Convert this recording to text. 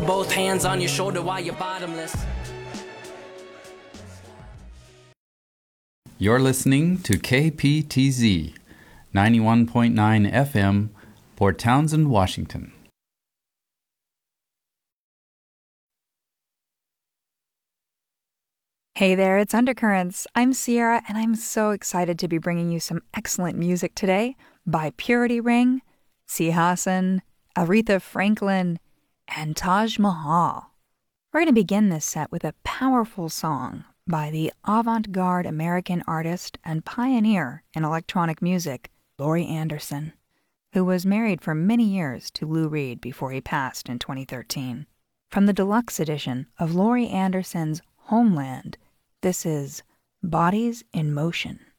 Both hands on your shoulder while you're bottomless. You're listening to KPTZ 91.9 FM, Port Townsend, Washington. Hey there, it's Undercurrents. I'm Sierra, and I'm so excited to be bringing you some excellent music today by Purity Ring, C. Hassan, Aretha Franklin, and Taj Mahal. We're going to begin this set with a powerful song by the avant-garde American artist and pioneer in electronic music, Laurie Anderson, who was married for many years to Lou Reed before he passed in 2013. From the deluxe edition of Laurie Anderson's Homeland, this is Bodies in Motion.